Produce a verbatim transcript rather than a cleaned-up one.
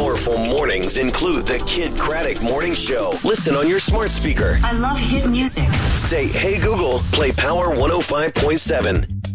powerful mornings include the Kid Craddock Morning Show. Listen on your smart speaker. I love hit music. Say, hey Google, play Power one oh five point seven.